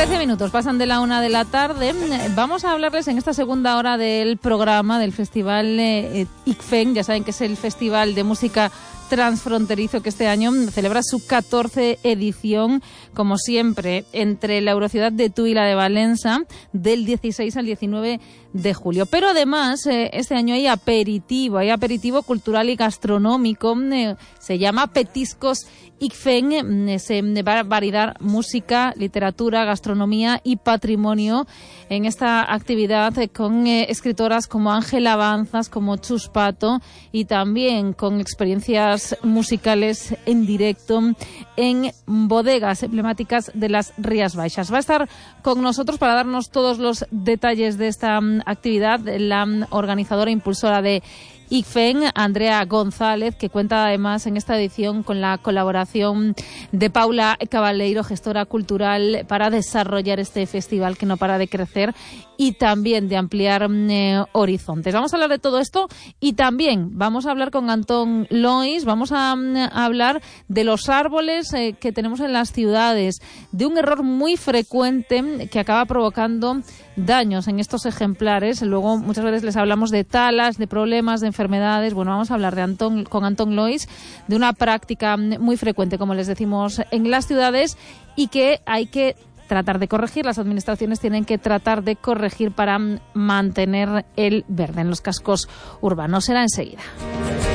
13 minutos pasan de la 1 de la tarde. Vamos a hablarles en esta segunda hora del programa del Festival ICFEN. Ya saben que es el festival de música transfronterizo que este año celebra su 14 edición, como siempre, entre la Eurociudad de Tui y la de Valencia, del 16 al 19 de julio. Pero además, este año hay aperitivo cultural y gastronómico. Se llama Petiscos ICFEN. Se va a validar música, literatura, gastronomía y patrimonio en esta actividad con escritoras como Ángela Avanzas, como Chus Pato, y también con experiencias musicales en directo en bodegas emblemáticas de las Rías Baixas. Va a estar con nosotros para darnos todos los detalles de esta actividad la organizadora e impulsora de ICFEN, Andrea González, que cuenta además en esta edición con la colaboración de Paula Cabaleiro, gestora cultural, para desarrollar este festival que no para de crecer y también de ampliar horizontes. Vamos a hablar de todo esto y también vamos a hablar con Antón Lois, vamos a hablar de los árboles que tenemos en las ciudades, de un error muy frecuente que acaba provocando daños en estos ejemplares. Luego muchas veces les hablamos de talas, de problemas, de enfermedades. Bueno, vamos a hablar con Antón Lois de una práctica muy frecuente, como les decimos, en las ciudades y que hay que tratar de corregir. Las administraciones tienen que tratar de corregir para mantener el verde en los cascos urbanos. Será enseguida.